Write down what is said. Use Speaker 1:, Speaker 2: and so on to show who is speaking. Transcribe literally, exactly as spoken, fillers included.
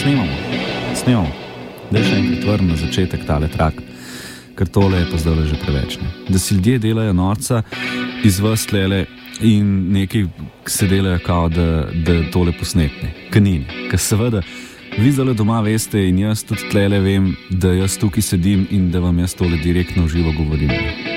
Speaker 1: snemamo, snemamo. Daj še enkrat vrnem na začetek tale trak, ker tole je pa zdaj že preveč. Ne? Da si ljudje delajo norca iz vas tlele in neki se delajo kao, da, da tole posnetne. Kanine. Ker seveda, vi zdaj doma veste in jaz tudi tlele vem, da jaz tukaj sedim in da vam jaz tole direktno v živo govorim.